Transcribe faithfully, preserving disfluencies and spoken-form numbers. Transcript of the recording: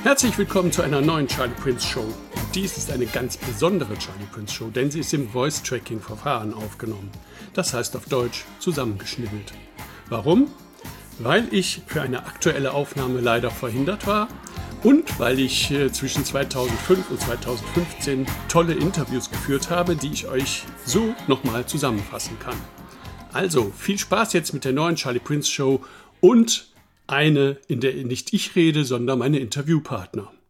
Herzlich willkommen zu einer neuen Charlie Prince Show. Dies ist eine ganz besondere Charlie Prince Show, denn sie ist im Voice-Tracking-Verfahren aufgenommen. Das heißt auf Deutsch zusammengeschnibbelt. Warum? Weil ich für eine aktuelle Aufnahme leider verhindert war und weil ich äh, zwischen zweitausendfünf und zweitausendfünfzehn tolle Interviews geführt habe, die ich euch so nochmal zusammenfassen kann. Also viel Spaß jetzt mit der neuen Charlie Prince Show und eine, in der nicht ich rede, sondern meine Interviewpartner.